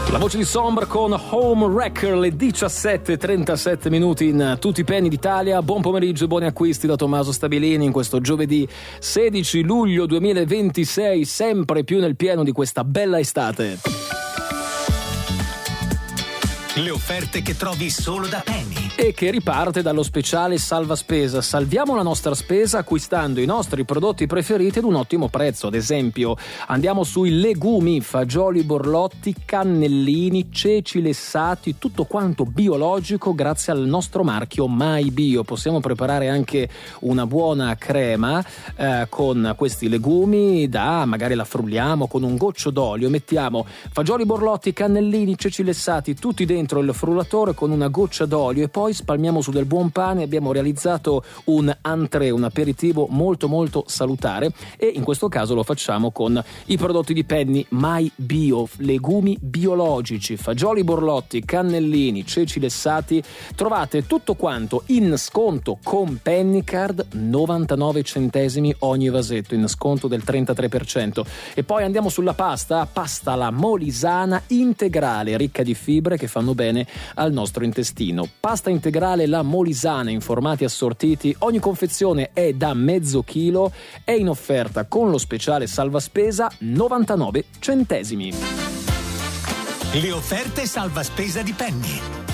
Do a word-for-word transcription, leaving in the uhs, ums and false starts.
La voce di Sombra con Home Wrecker, le diciassette e trentasette minuti in tutti i penny d'Italia. Buon pomeriggio e buoni acquisti da Tommaso Stabilini in questo giovedì sedici luglio duemilaventisei, sempre più nel pieno di questa bella estate. Le offerte che trovi solo da Penny e che riparte dallo speciale Salva Spesa. Salviamo la nostra spesa acquistando i nostri prodotti preferiti ad un ottimo prezzo. Ad esempio, andiamo sui legumi, fagioli borlotti, cannellini, ceci lessati, tutto quanto biologico grazie al nostro marchio My Bio. Possiamo preparare anche una buona crema eh, con questi legumi, da magari la frulliamo con un goccio d'olio, mettiamo fagioli borlotti, cannellini, ceci lessati, tutti dentro il frullatore con una goccia d'olio e poi spalmiamo su del buon pane. Abbiamo realizzato un entrée, un aperitivo molto molto salutare, e in questo caso lo facciamo con i prodotti di Penny My Bio, legumi biologici, fagioli borlotti, cannellini, ceci lessati. Trovate tutto quanto in sconto con Penny Card, novantanove centesimi ogni vasetto, in sconto del trentatré per cento. E poi andiamo sulla pasta, pasta alla molisana integrale, ricca di fibre che fanno bene al nostro intestino. Pasta integrale la molisana in formati assortiti, ogni confezione è da mezzo chilo, è in offerta con lo speciale Salva Spesa, novantanove centesimi. Le offerte Salva Spesa di Penny.